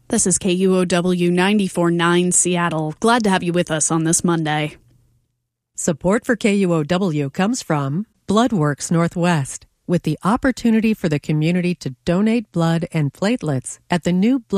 This is KUOW 94.9 Seattle. Glad to have you with us on this Monday. Support for KUOW comes from Bloodworks Northwest, with the opportunity for the community to donate blood and platelets at the new